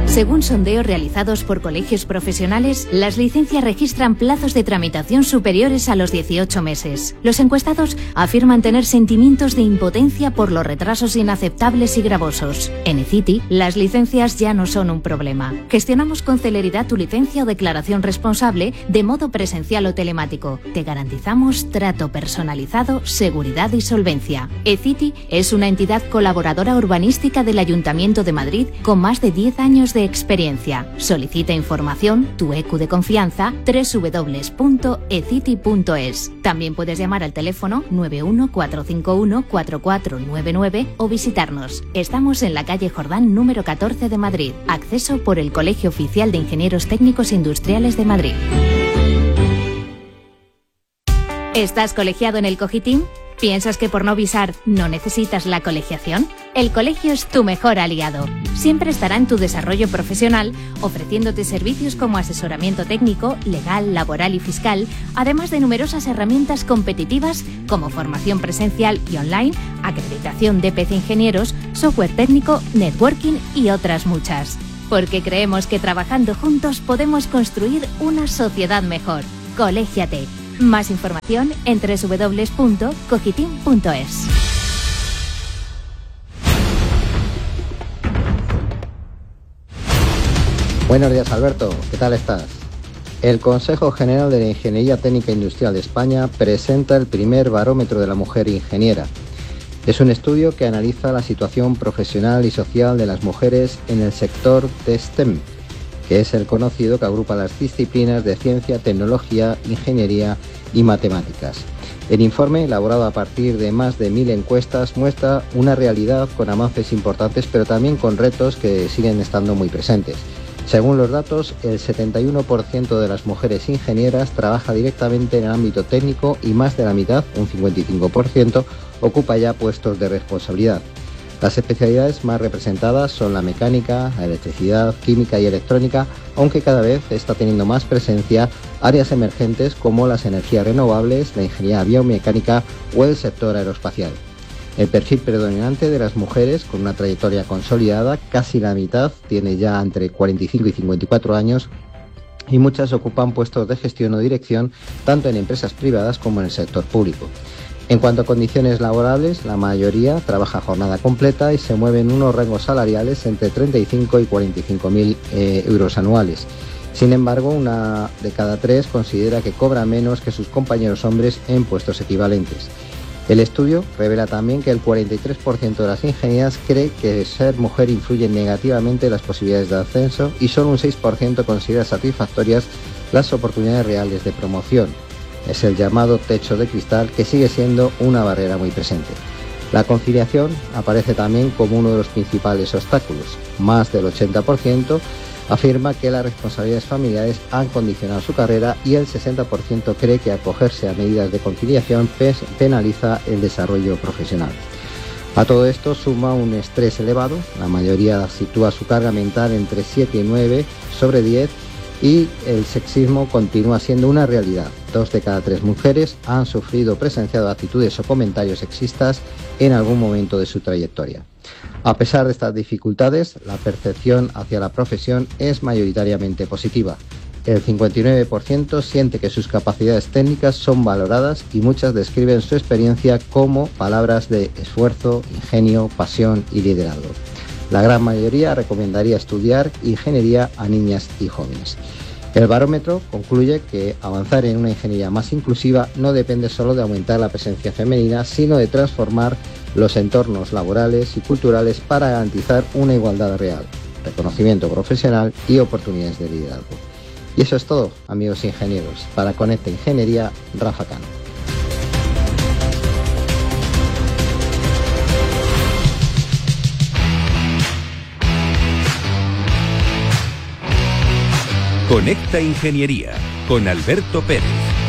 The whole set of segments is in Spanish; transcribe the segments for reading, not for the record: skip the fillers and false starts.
Según sondeos realizados por colegios profesionales, las licencias registran plazos de tramitación superiores a los 18 meses. Los encuestados afirman tener sentimientos de impotencia por los retrasos inaceptables y gravosos. En eCity, las licencias ya no son un problema. Gestionamos con celeridad tu licencia o declaración responsable de modo presencial o telemático. Te garantizamos trato personalizado, seguridad y solvencia. eCity es una entidad colaboradora urbanística del Ayuntamiento de Madrid con más de 10 años de experiencia. Solicita información, tu EQ de confianza, www.ecity.es. También puedes llamar al teléfono 914514499 o visitarnos. Estamos en la calle Jordán número 14 de Madrid. Acceso por el Colegio Oficial de Ingenieros Técnicos Industriales de Madrid. ¿Estás colegiado en el Cogitim? ¿Piensas que por no visar no necesitas la colegiación? El colegio es tu mejor aliado. Siempre estará en tu desarrollo profesional, ofreciéndote servicios como asesoramiento técnico, legal, laboral y fiscal, además de numerosas herramientas competitivas como formación presencial y online, acreditación de PC Ingenieros, software técnico, networking y otras muchas. Porque creemos que trabajando juntos podemos construir una sociedad mejor. Colégiate. Más información en www.cogitim.es. Buenos días, Alberto. ¿Qué tal estás? El Consejo General de la Ingeniería Técnica Industrial de España presenta el primer barómetro de la mujer ingeniera. Es un estudio que analiza la situación profesional y social de las mujeres en el sector de STEM, que es el conocido que agrupa las disciplinas de ciencia, tecnología, ingeniería y matemáticas. El informe, elaborado a partir de más de 1000 encuestas, muestra una realidad con avances importantes, pero también con retos que siguen estando muy presentes. Según los datos, el 71% de las mujeres ingenieras trabaja directamente en el ámbito técnico y más de la mitad, un 55%, ocupa ya puestos de responsabilidad. Las especialidades más representadas son la mecánica, la electricidad, química y electrónica, aunque cada vez está teniendo más presencia áreas emergentes como las energías renovables, la ingeniería biomecánica o el sector aeroespacial. El perfil predominante de las mujeres, con una trayectoria consolidada, casi la mitad tiene ya entre 45 y 54 años, y muchas ocupan puestos de gestión o dirección tanto en empresas privadas como en el sector público. En cuanto a condiciones laborables, la mayoría trabaja jornada completa y se mueve en unos rangos salariales entre 35 y 45.000 euros anuales. Sin embargo, una de cada tres considera que cobra menos que sus compañeros hombres en puestos equivalentes. El estudio revela también que el 43% de las ingenieras cree que ser mujer influye negativamente en las posibilidades de ascenso y solo un 6% considera satisfactorias las oportunidades reales de promoción. Es el llamado techo de cristal, que sigue siendo una barrera muy presente. La conciliación aparece también como uno de los principales obstáculos. Más del 80% afirma que las responsabilidades familiares han condicionado su carrera y el 60% cree que acogerse a medidas de conciliación penaliza el desarrollo profesional. A todo esto suma un estrés elevado. La mayoría sitúa su carga mental entre 7 y 9 sobre 10 y el sexismo continúa siendo una realidad. 2 de cada 3 mujeres han sufrido o presenciado actitudes o comentarios sexistas en algún momento de su trayectoria. A pesar de estas dificultades, la percepción hacia la profesión es mayoritariamente positiva. El 59% siente que sus capacidades técnicas son valoradas y muchas describen su experiencia como palabras de esfuerzo, ingenio, pasión y liderazgo. La gran mayoría recomendaría estudiar ingeniería a niñas y jóvenes. El barómetro concluye que avanzar en una ingeniería más inclusiva no depende solo de aumentar la presencia femenina, sino de transformar los entornos laborales y culturales para garantizar una igualdad real, reconocimiento profesional y oportunidades de liderazgo. Y eso es todo, amigos ingenieros. Para Conecta Ingeniería, Rafa Cano. Conecta Ingeniería con Alberto Pérez.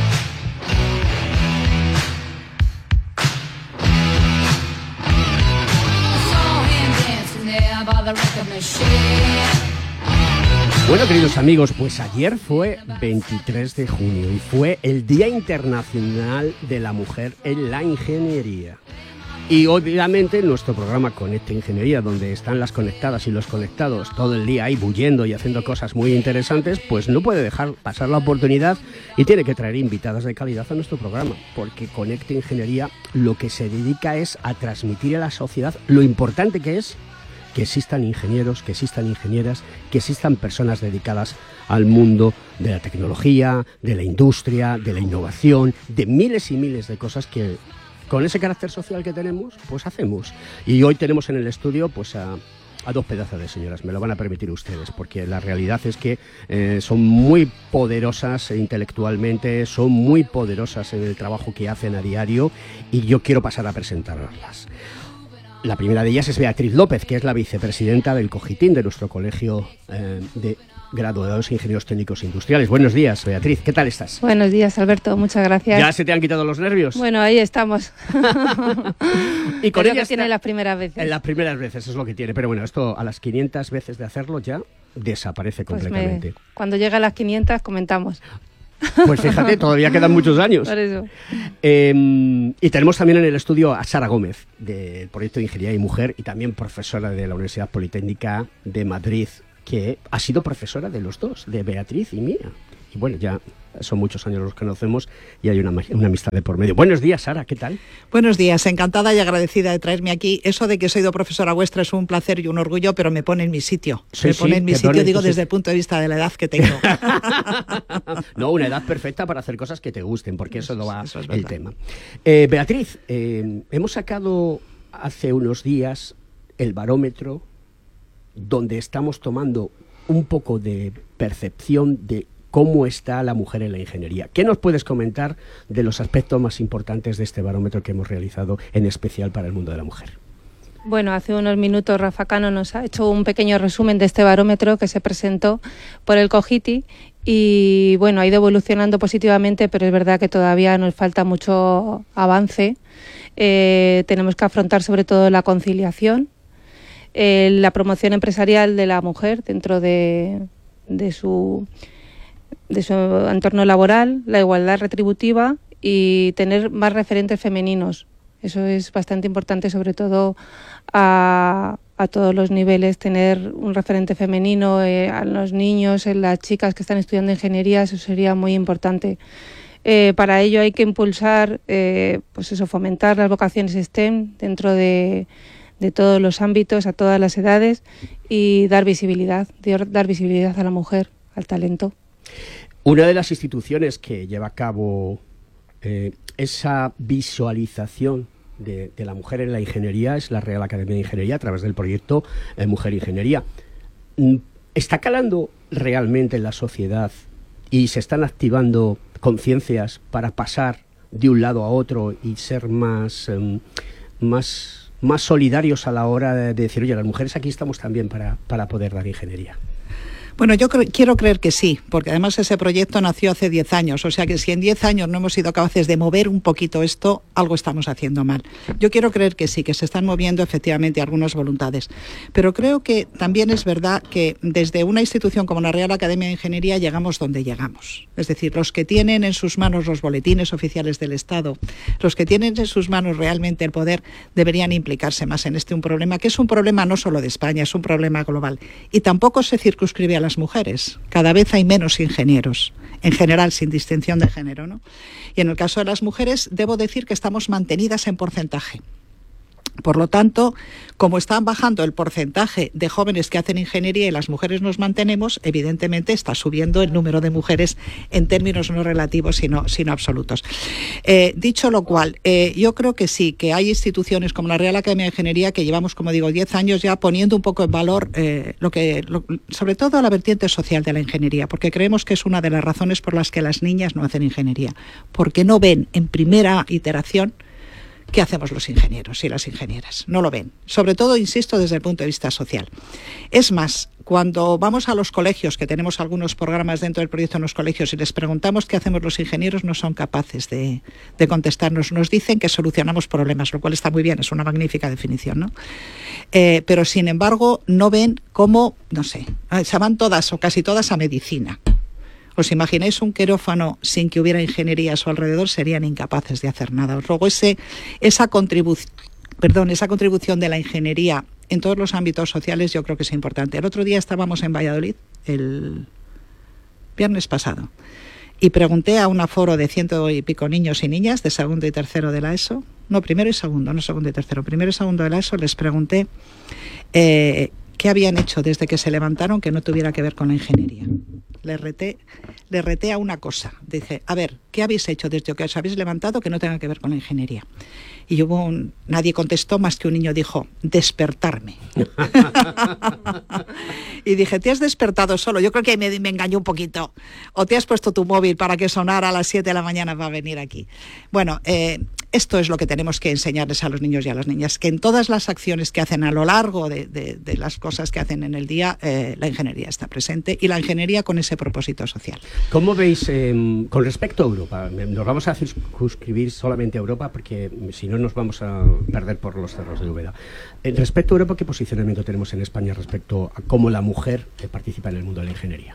Bueno, queridos amigos, pues ayer fue 23 de junio y fue el Día Internacional de la Mujer en la Ingeniería. Y obviamente nuestro programa Conecta Ingeniería, donde están las conectadas y los conectados todo el día ahí bullendo y haciendo cosas muy interesantes, pues no puede dejar pasar la oportunidad y tiene que traer invitadas de calidad a nuestro programa, porque Conecta Ingeniería lo que se dedica es a transmitir a la sociedad lo importante que es que existan ingenieros, que existan ingenieras, que existan personas dedicadas al mundo de la tecnología, de la industria, de la innovación, de miles y miles de cosas que con ese carácter social que tenemos, pues hacemos. Y hoy tenemos en el estudio pues a dos pedazos de señoras, me lo van a permitir ustedes, porque la realidad es que son muy poderosas intelectualmente, son muy poderosas en el trabajo que hacen a diario, y yo quiero pasar a presentarlas. La primera de ellas es Beatriz López, que es la vicepresidenta del COGITIN, de nuestro colegio de graduados ingenieros técnicos industriales. Buenos días, Beatriz, ¿qué tal estás? Buenos días, Alberto, muchas gracias. ¿Ya se te han quitado los nervios? Bueno, ahí estamos. Y con es lo ella que tiene las primeras veces. En las primeras veces es lo que tiene, pero bueno, esto a las 500 veces de hacerlo ya desaparece completamente. Cuando llegue a las 500 comentamos. Pues fíjate, todavía quedan muchos años. Por eso. Y tenemos también en el estudio a Sara Gómez, del proyecto de Ingeniería y Mujer, y también profesora de la Universidad Politécnica de Madrid, que ha sido profesora de los dos, de Beatriz y mía. Y bueno, ya son muchos años los que conocemos y hay una amistad de por medio. Buenos días, Sara, ¿qué tal? Buenos días, encantada y agradecida de traerme aquí. Eso de que he sido profesora vuestra es un placer y un orgullo, pero me pone en mi sitio. Sí, me pone en mi sitio, digo, desde sí. el punto de vista de la edad que tengo. No, una edad perfecta para hacer cosas que te gusten, porque eso lo va eso es el verdad. tema. Beatriz, hemos sacado hace unos días el barómetro donde estamos tomando un poco de percepción de cómo está la mujer en la ingeniería. ¿Qué nos puedes comentar de los aspectos más importantes de este barómetro que hemos realizado, en especial para el mundo de la mujer? Bueno, hace unos minutos Rafa Cano nos ha hecho un pequeño resumen de este barómetro que se presentó por el COGITI y bueno, ha ido evolucionando positivamente, pero es verdad que todavía nos falta mucho avance. Tenemos que afrontar sobre todo la conciliación, la promoción empresarial de la mujer dentro de su entorno laboral, la igualdad retributiva y tener más referentes femeninos. Eso es bastante importante, sobre todo a todos los niveles, tener un referente femenino a los niños, en las chicas que están estudiando ingeniería, eso sería muy importante. Para ello hay que impulsar, fomentar las vocaciones STEM dentro de todos los ámbitos, a todas las edades y dar visibilidad a la mujer, al talento. Una de las instituciones que lleva a cabo esa visualización de la mujer en la ingeniería es la Real Academia de Ingeniería, a través del proyecto Mujer Ingeniería. ¿Está calando realmente en la sociedad y se están activando conciencias para pasar de un lado a otro y ser más solidarios a la hora de decir, oye, las mujeres aquí estamos también para poder dar ingeniería? Bueno, yo quiero creer que sí, porque además ese proyecto nació hace 10 años, o sea que si en 10 años no hemos sido capaces de mover un poquito esto, algo estamos haciendo mal. Yo quiero creer que sí, que se están moviendo efectivamente algunas voluntades, pero creo que también es verdad que desde una institución como la Real Academia de Ingeniería llegamos donde llegamos. Es decir, los que tienen en sus manos los boletines oficiales del Estado, los que tienen en sus manos realmente el poder, deberían implicarse más en un problema, que es un problema no solo de España, es un problema global. Y tampoco se circunscribe a las mujeres. Cada vez hay menos ingenieros, en general, sin distinción de género, ¿no? Y en el caso de las mujeres, debo decir que estamos mantenidas en porcentaje. Por lo tanto, como están bajando el porcentaje de jóvenes que hacen ingeniería y las mujeres nos mantenemos, evidentemente está subiendo el número de mujeres en términos no relativos, sino absolutos. Dicho lo cual, yo creo que sí, que hay instituciones como la Real Academia de Ingeniería que llevamos, como digo, 10 años ya poniendo un poco en valor sobre todo la vertiente social de la ingeniería, porque creemos que es una de las razones por las que las niñas no hacen ingeniería, porque no ven en primera iteración ¿qué hacemos los ingenieros y las ingenieras? No lo ven. Sobre todo, insisto, desde el punto de vista social. Es más, cuando vamos a los colegios, que tenemos algunos programas dentro del proyecto en los colegios, y les preguntamos qué hacemos los ingenieros, no son capaces de contestarnos. Nos dicen que solucionamos problemas, lo cual está muy bien, es una magnífica definición, ¿no? Pero, sin embargo, no ven cómo, no sé, se van todas o casi todas a medicina. ¿Os imagináis un quirófano sin que hubiera ingeniería a su alrededor? Serían incapaces de hacer nada. Os ruego esa esa contribución de la ingeniería en todos los ámbitos sociales, yo creo que es importante. El otro día estábamos en Valladolid, el viernes pasado, y pregunté a un aforo de 100 y pico niños y niñas de segundo y tercero de la ESO, no, primero y segundo, no segundo y tercero, primero y segundo de la ESO, les pregunté qué habían hecho desde que se levantaron que no tuviera que ver con la ingeniería. Les reté a una cosa. Dije, a ver, ¿qué habéis hecho desde que os habéis levantado que no tenga que ver con la ingeniería? Y nadie contestó más que un niño dijo, despertarme. Y dije, ¿te has despertado solo? Yo creo que me engañó un poquito. O te has puesto tu móvil para que sonara a las 7 de la mañana para venir aquí. Bueno, esto es lo que tenemos que enseñarles a los niños y a las niñas, que en todas las acciones que hacen a lo largo de las cosas que hacen en el día, la ingeniería está presente, y la ingeniería con ese propósito social. ¿Cómo veis con respecto a Europa? Nos vamos a circunscribir solamente a Europa porque si no nos vamos a perder por los cerros de Úbeda. Respecto a Europa, ¿qué posicionamiento tenemos en España respecto a cómo la mujer participa en el mundo de la ingeniería?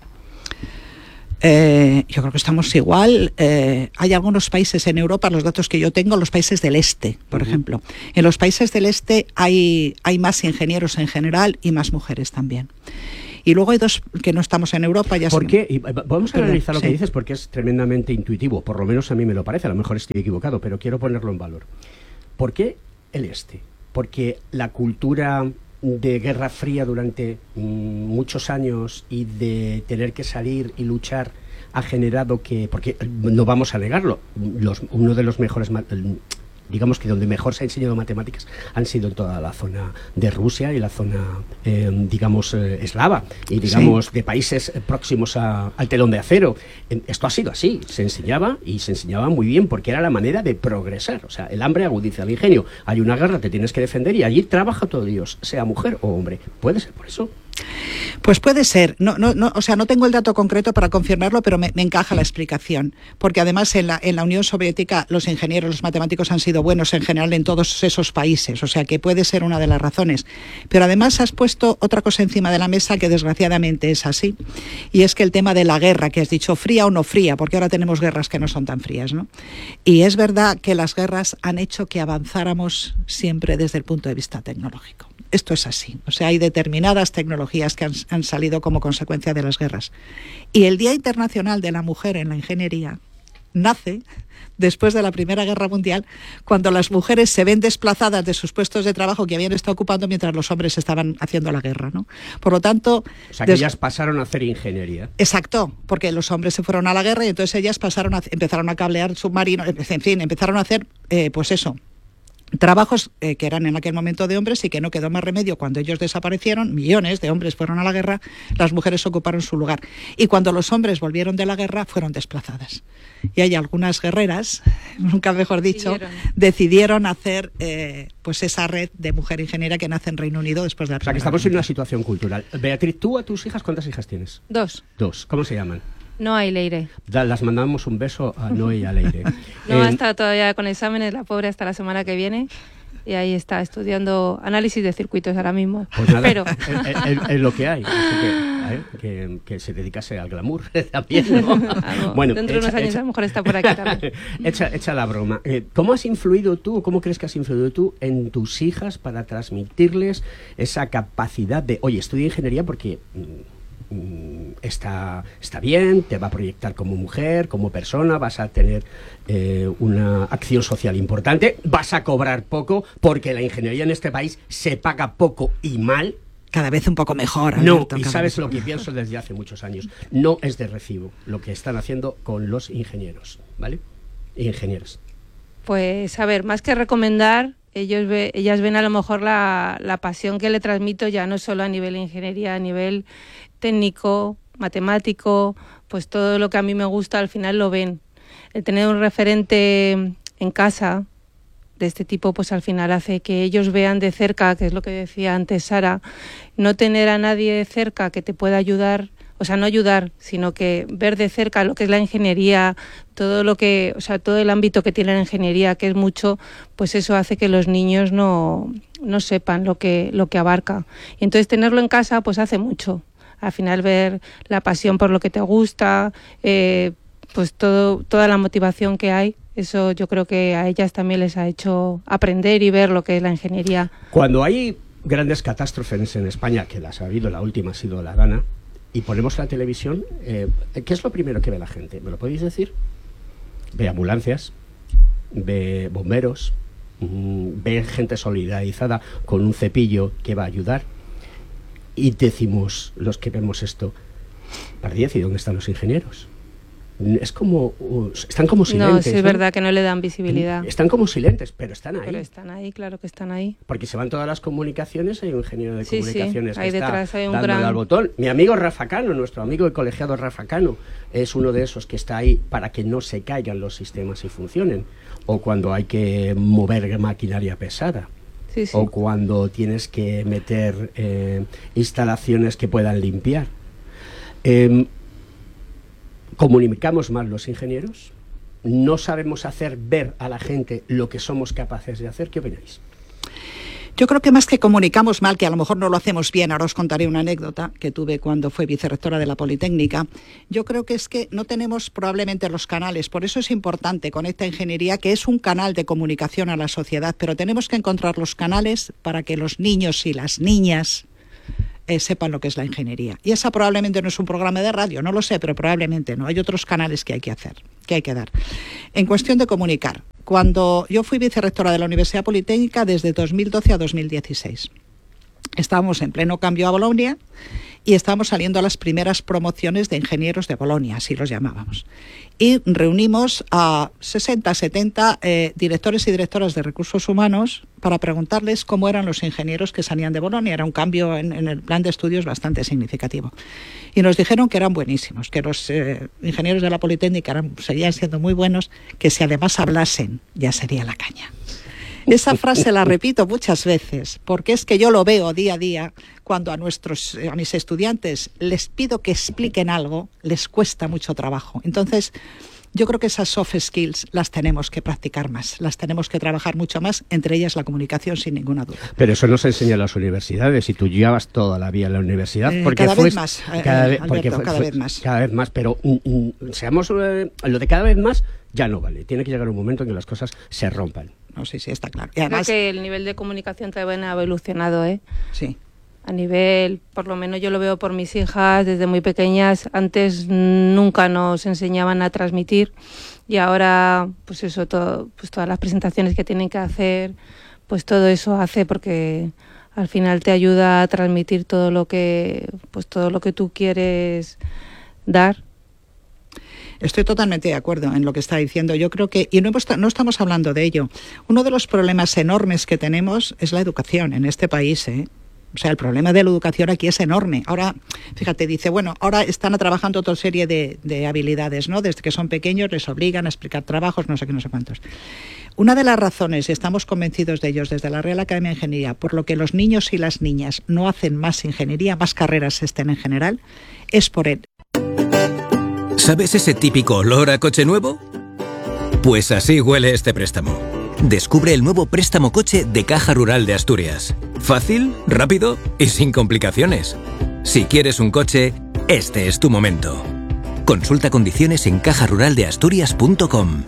Yo creo que estamos igual. Hay algunos países en Europa, los datos que yo tengo, los países del este, por ejemplo. En los países del este hay más ingenieros en general y más mujeres también. Y luego hay dos que no estamos en Europa. ¿Por qué? Y vamos a analizar lo que dices porque es tremendamente intuitivo, por lo menos a mí me lo parece, a lo mejor estoy equivocado, pero quiero ponerlo en valor. ¿Por qué el este? Porque la cultura de Guerra Fría durante muchos años y de tener que salir y luchar ha generado que, porque no vamos a negarlo, uno de los mejores, digamos que donde mejor se ha enseñado matemáticas han sido en toda la zona de Rusia y la zona, digamos, eslava y, digamos, de países próximos al telón de acero. Esto ha sido así, se enseñaba y se enseñaba muy bien porque era la manera de progresar. O sea, el hambre agudiza el ingenio. Hay una guerra, te tienes que defender y allí trabaja todo Dios, sea mujer o hombre. ¿Puede ser por eso? Pues puede ser, o sea, no tengo el dato concreto para confirmarlo, pero me encaja la explicación, porque además en la Unión Soviética los ingenieros, los matemáticos han sido buenos en general en todos esos países, o sea que puede ser una de las razones. Pero además has puesto otra cosa encima de la mesa que desgraciadamente es así, y es que el tema de la guerra, que has dicho fría o no fría, porque ahora tenemos guerras que no son tan frías, ¿no? Y es verdad que las guerras han hecho que avanzáramos siempre desde el punto de vista tecnológico. Esto es así. O sea, hay determinadas tecnologías que han salido como consecuencia de las guerras. Y el Día Internacional de la Mujer en la Ingeniería nace después de la Primera Guerra Mundial, cuando las mujeres se ven desplazadas de sus puestos de trabajo que habían estado ocupando mientras los hombres estaban haciendo la guerra, ¿no? Por lo tanto... O sea, que ellas pasaron a hacer ingeniería. Exacto, porque los hombres se fueron a la guerra y entonces ellas empezaron a cablear submarinos, en fin, empezaron a hacer, pues eso, trabajos que eran en aquel momento de hombres y que no quedó más remedio cuando ellos desaparecieron, millones de hombres fueron a la guerra, las mujeres ocuparon su lugar. Y cuando los hombres volvieron de la guerra, fueron desplazadas. Y hay algunas guerreras, nunca mejor dicho, decidieron hacer pues esa red de mujer ingeniera que nace en Reino Unido después de la O sea, que estamos en una situación cultural. Beatriz, ¿tú a tus hijas cuántas hijas tienes? 2. 2. ¿Cómo se llaman? Noa y Leire. Las mandamos un beso a Noa y a Leire. Noa está todavía con exámenes, la pobre, hasta la semana que viene. Y ahí está estudiando análisis de circuitos ahora mismo. Pues nada, pero es lo que hay. Así que se dedicase al glamour también, ¿no? Bueno, dentro de unos años a lo mejor está por aquí también. Echa la broma. ¿Cómo has influido tú, cómo crees que has influido tú en tus hijas para transmitirles esa capacidad de, oye, estudia ingeniería porque... está bien, te va a proyectar como mujer, como persona, vas a tener una acción social importante, vas a cobrar poco, porque la ingeniería en este país se paga poco y mal. Cada vez un poco mejor, Alberto, no, y sabes lo que pienso desde hace muchos años, no es de recibo lo que están haciendo con los ingenieros, ¿vale? Ingenieros. Pues a ver, más que recomendar, ellas ven a lo mejor la pasión que le transmito ya no solo a nivel de ingeniería, a nivel técnico, matemático, pues todo lo que a mí me gusta al final lo ven. El tener un referente en casa de este tipo pues al final hace que ellos vean de cerca, que es lo que decía antes Sara, no tener a nadie cerca que te pueda ayudar, o sea, no ayudar, sino que ver de cerca lo que es la ingeniería, todo lo que, o sea, todo el ámbito que tiene la ingeniería, que es mucho, pues eso hace que los niños no sepan lo que abarca. Y entonces tenerlo en casa pues hace mucho. Al final ver la pasión por lo que te gusta, pues toda la motivación que hay, Eso yo creo que a ellas también les ha hecho aprender y ver lo que es la ingeniería. Cuando hay grandes catástrofes en España, que las ha habido, la última ha sido la Dana, y ponemos la televisión, ¿qué es lo primero que ve la gente? ¿Me lo podéis decir? Ve ambulancias, ve bomberos, ve gente solidarizada con un cepillo que va a ayudar, y decimos, los que vemos esto, Pardiez, ¿y dónde están los ingenieros? Es como, están como silentes. No, sí, es verdad que no le dan visibilidad. Están como silentes, pero están ahí. Pero están ahí, claro que están ahí. Porque se van todas las comunicaciones, hay un ingeniero de comunicaciones sí, ahí que detrás está hay un dándole gran... al botón. Mi amigo Rafa Cano, nuestro amigo de colegiado Rafa Cano, es uno de esos que está ahí para que no se caigan los sistemas y funcionen. O cuando hay que mover maquinaria pesada. Sí, sí. O cuando tienes que meter instalaciones que puedan limpiar. ¿Comunicamos mal los ingenieros? ¿No sabemos hacer ver a la gente lo que somos capaces de hacer? ¿Qué opináis? Yo creo que más que comunicamos mal, que a lo mejor no lo hacemos bien, ahora os contaré una anécdota que tuve cuando fui vicerrectora de la Politécnica, yo creo que es que no tenemos probablemente los canales, por eso es importante Conecta Ingeniería, que es un canal de comunicación a la sociedad, pero tenemos que encontrar los canales para que los niños y las niñas sepan lo que es la ingeniería. Y esa probablemente no es un programa de radio, no lo sé, pero probablemente no. Hay otros canales que hay que hacer, que hay que dar. En cuestión de comunicar, cuando yo fui vicerrectora de la Universidad Politécnica desde 2012 a 2016, estábamos en pleno cambio a Bolonia y estábamos saliendo a las primeras promociones de ingenieros de Bolonia, así los llamábamos. Y reunimos a 60, 70 directores y directoras de recursos humanos para preguntarles cómo eran los ingenieros que salían de Bolonia. Era un cambio en el plan de estudios bastante significativo. Y nos dijeron que eran buenísimos, que los ingenieros de la Politécnica seguían siendo muy buenos, que si además hablasen ya sería la caña. Esa frase la repito muchas veces, porque es que yo lo veo día a día cuando a mis estudiantes les pido que expliquen algo, les cuesta mucho trabajo. Entonces, yo creo que esas soft skills las tenemos que practicar más, las tenemos que trabajar mucho más, entre ellas la comunicación, sin ninguna duda. Pero eso no se enseña en las universidades, y tú llevas toda la vida en la universidad. Porque cada vez más, Alberto, cada vez más. Cada vez más, pero seamos lo de cada vez más ya no vale. Tiene que llegar un momento en que las cosas se rompan. No, sí, está claro. Y además, creo que el nivel de comunicación también ha evolucionado, ¿eh? Sí. A nivel, por lo menos yo lo veo por mis hijas, desde muy pequeñas, antes nunca nos enseñaban a transmitir y ahora, pues eso, todo, pues todas las presentaciones que tienen que hacer, pues todo eso hace porque al final te ayuda a transmitir todo lo que tú quieres dar. Estoy totalmente de acuerdo en lo que está diciendo. Yo creo que, y no estamos hablando de ello, uno de los problemas enormes que tenemos es la educación en este país, ¿eh? O sea, el problema de la educación aquí es enorme. Ahora, fíjate, dice, bueno, ahora están trabajando otra serie de habilidades, ¿no? Desde que son pequeños les obligan a explicar trabajos, no sé qué, no sé cuántos. Una de las razones, y estamos convencidos de ellos desde la Real Academia de Ingeniería, por lo que los niños y las niñas no hacen más ingeniería, más carreras estén en general, es por él. ¿Sabes ese típico olor a coche nuevo? Pues así huele este préstamo. Descubre el nuevo préstamo coche de Caja Rural de Asturias. Fácil, rápido y sin complicaciones. Si quieres un coche, este es tu momento. Consulta condiciones en cajaruraldeasturias.com.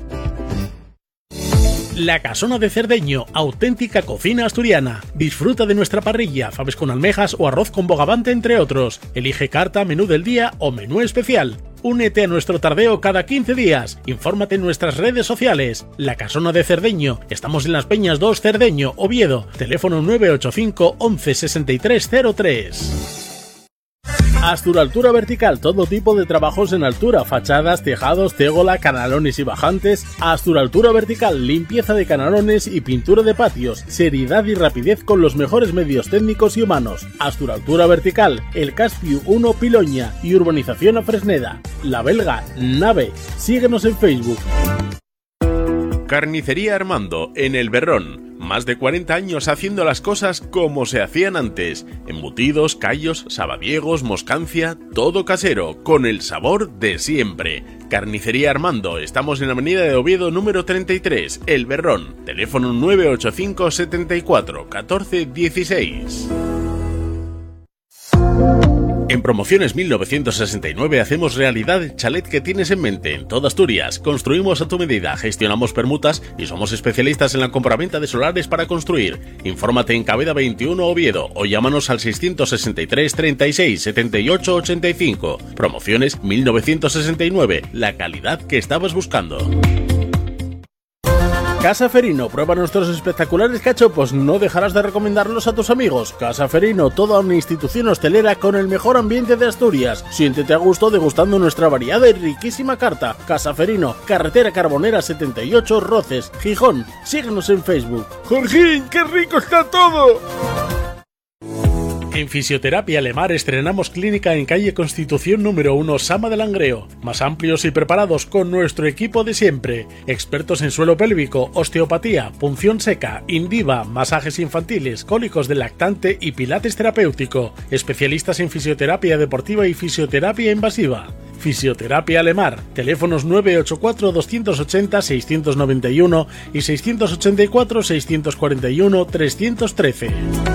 La Casona de Cerdeño, auténtica cocina asturiana. Disfruta de nuestra parrilla, faves con almejas o arroz con bogavante, entre otros. Elige carta, menú del día o menú especial. Únete a nuestro tardeo cada 15 días. Infórmate en nuestras redes sociales. La Casona de Cerdeño. Estamos en Las Peñas 2, Cerdeño, Oviedo. Teléfono 985 11 63 03. Asturaltura Vertical, todo tipo de trabajos en altura, fachadas, tejados, tegola, canalones y bajantes. Asturaltura Vertical, limpieza de canalones y pintura de patios, seriedad y rapidez con los mejores medios técnicos y humanos. Asturaltura Vertical, El Caspiu 1 Piloña y Urbanización a Fresneda. La Belga, Nave. Síguenos en Facebook. Carnicería Armando, en El Berrón. Más de 40 años haciendo las cosas como se hacían antes. Embutidos, callos, sabadiegos, moscancia, todo casero, con el sabor de siempre. Carnicería Armando, estamos en la avenida de Oviedo número 33, El Berrón. Teléfono 985 74 14 16. En Promociones 1969 hacemos realidad el chalet que tienes en mente en toda Asturias. Construimos a tu medida, gestionamos permutas y somos especialistas en la compraventa de solares para construir. Infórmate en Cabeda 21 Oviedo o llámanos al 663 36 78 85. Promociones 1969, la calidad que estabas buscando. Casa Ferino, prueba nuestros espectaculares cachopos, no dejarás de recomendarlos a tus amigos. Casa Ferino, toda una institución hostelera con el mejor ambiente de Asturias. Siéntete a gusto degustando nuestra variada y riquísima carta. Casa Ferino, carretera Carbonera 78 Roces, Gijón. Síguenos en Facebook. ¡Jorgín, qué rico está todo! En Fisioterapia Lemar estrenamos clínica en calle Constitución número 1 Sama de Langreo. Más amplios y preparados con nuestro equipo de siempre. Expertos en suelo pélvico, osteopatía, punción seca, Indiva, masajes infantiles, cólicos del lactante y pilates terapéutico. Especialistas en fisioterapia deportiva y fisioterapia invasiva. Fisioterapia Lemar. Teléfonos 984 280 691 y 684 641 313.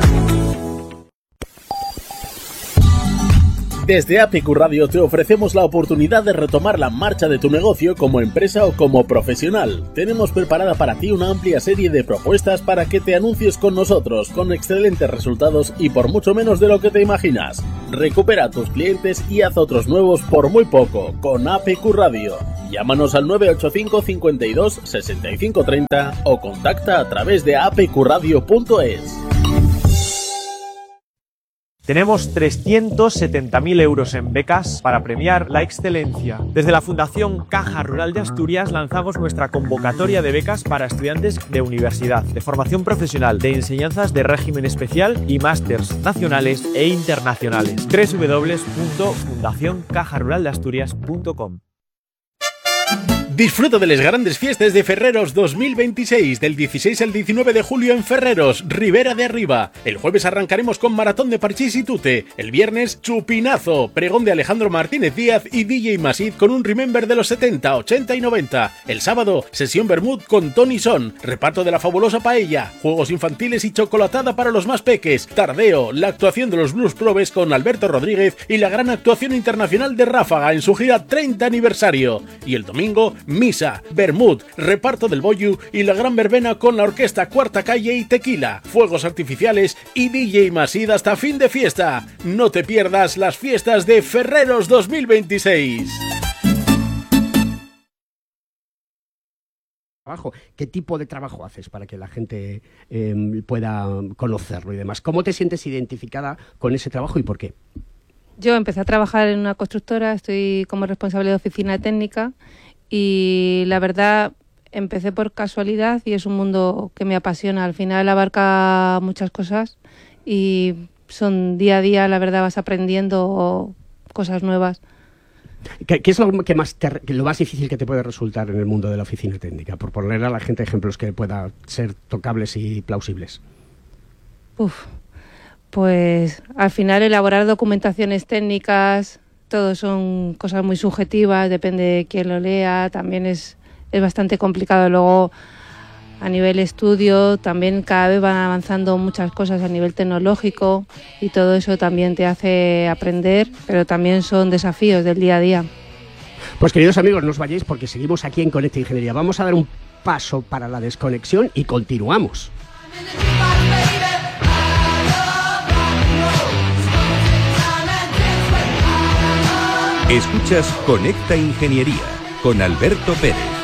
Desde APQ Radio te ofrecemos la oportunidad de retomar la marcha de tu negocio como empresa o como profesional. Tenemos preparada para ti una amplia serie de propuestas para que te anuncies con nosotros, con excelentes resultados y por mucho menos de lo que te imaginas. Recupera a tus clientes y haz otros nuevos por muy poco, con APQ Radio. Llámanos al 985 52 65 30 o contacta a través de apqradio.es. Tenemos 370.000 euros en becas para premiar la excelencia. Desde la Fundación Caja Rural de Asturias lanzamos nuestra convocatoria de becas para estudiantes de universidad, de formación profesional, de enseñanzas de régimen especial y másters nacionales e internacionales. www.fundacioncajaruraldeasturias.com. Disfruta de las grandes fiestas de Ferreros 2026, del 16 al 19 de julio en Ferreros, Ribera de Arriba. El jueves arrancaremos con maratón de parchís y tute. El viernes, chupinazo, pregón de Alejandro Martínez Díaz y DJ Masid con un remember de los 70, 80 y 90. El sábado, sesión Bermud con Tony Son, reparto de la fabulosa paella, juegos infantiles y chocolatada para los más peques. Tardeo, la actuación de los Blues Probes con Alberto Rodríguez y la gran actuación internacional de Ráfaga en su gira 30 aniversario. Y el domingo, misa, Bermud, reparto del Boyu y la gran verbena con la orquesta Cuarta Calle y Tequila, fuegos artificiales y DJ Masid hasta fin de fiesta. No te pierdas las fiestas de Ferreros 2026. ¿Qué tipo de trabajo haces para que la gente pueda conocerlo y demás? ¿Cómo te sientes identificada con ese trabajo y por qué? Yo empecé a trabajar en una constructora, estoy como responsable de oficina técnica y la verdad empecé por casualidad y es un mundo que me apasiona. Al final abarca muchas cosas y son día a día, la verdad, vas aprendiendo cosas nuevas. ¿Qué es lo más difícil que te puede resultar en el mundo de la oficina técnica? Por poner a la gente ejemplos que puedan ser tocables y plausibles. Pues al final elaborar documentaciones técnicas, todo son cosas muy subjetivas, depende de quién lo lea, también es bastante complicado. Luego a nivel estudio también cada vez van avanzando muchas cosas a nivel tecnológico y todo eso también te hace aprender, pero también son desafíos del día a día. Pues queridos amigos, no os vayáis porque seguimos aquí en Conecta Ingeniería. Vamos a dar un paso para la desconexión y continuamos. Escuchas Conecta Ingeniería con Alberto Pérez.